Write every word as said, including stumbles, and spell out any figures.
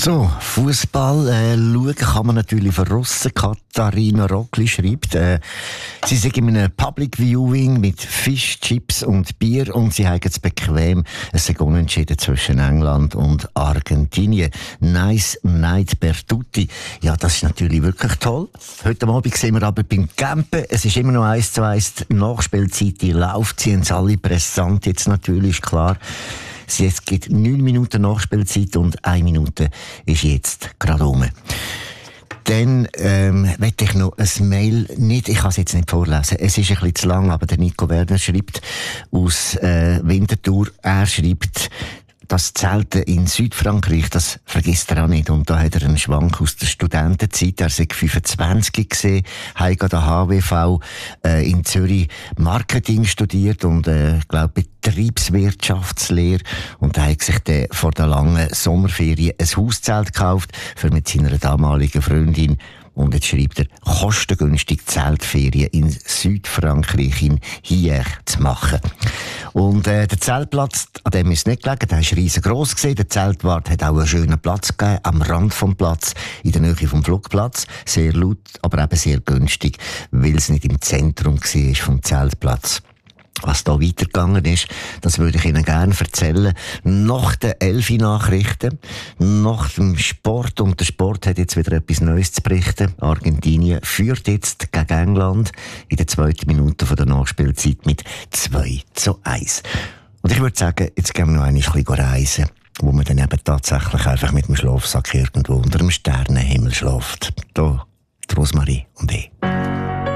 So, Fußball äh, schauen kann man natürlich von Russen. Katharina Rockli schreibt, äh, sie sind in einem Public Viewing mit Fisch, Chips und Bier und sie haben es bequem. Es ist unentschieden zwischen England und Argentinien. Nice night per tutti. Ja, das ist natürlich wirklich toll. Heute Abend sind wir aber beim Campen. Es ist immer noch eins zu eins die Nachspielzeit, die läuft. Sie haben alle präsent jetzt natürlich, ist klar. Es gibt neun Minuten Nachspielzeit und eine Minute ist jetzt gerade rum. Dann ähm, möchte ich noch ein Mail, nicht, ich kann es jetzt nicht vorlesen, es ist ein bisschen zu lang, aber der Nico Werner schreibt aus äh, Winterthur, er schreibt, das Zelten in Südfrankreich, das vergisst er auch nicht. Und da hat er einen Schwank aus der Studentenzeit. Er war fünfundzwanzig gesehen, hat an der H W V äh, in Zürich Marketing studiert und, äh, ich glaube, Betriebswirtschaftslehre. Und er hat sich dann vor der langen Sommerferien ein Hauszelt gekauft, für mit seiner damaligen Freundin. Und jetzt schreibt er, kostengünstig Zeltferien in Südfrankreich, in Hier zu machen. Und äh, der Zeltplatz, an dem ist es nicht gelegen, der war riesengroß gewesen. Der Zeltwart hat auch einen schönen Platz gegeben, am Rand vom Platz, in der Nähe vom Flugplatz. Sehr laut, aber eben sehr günstig, weil es nicht im Zentrum war vom Zeltplatz. Was da weitergegangen ist, das würde ich Ihnen gerne erzählen. Nach den Elfi-Nachrichten, nach dem Sport, und der Sport hat jetzt wieder etwas Neues zu berichten. Argentinien führt jetzt gegen England in der zweiten Minute von der Nachspielzeit mit zwei zu eins. Und ich würde sagen, jetzt gehen wir noch ein bisschen reisen, wo man dann eben tatsächlich einfach mit dem Schlafsack irgendwo unter dem Sternenhimmel schläft. Da, die Rosmarie und ich.